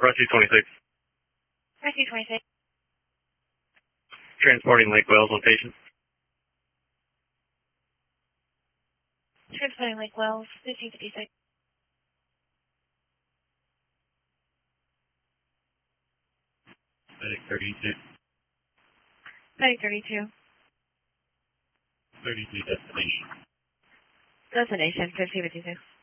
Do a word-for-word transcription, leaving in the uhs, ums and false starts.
Rescue twenty-six. Rescue twenty-six. Transporting Lake Wales location. Transporting Lake Wales, fifteen fifty-six. Medic thirty-two. Medic thirty-two. thirty-two destination. Destination, fifteen fifty-six.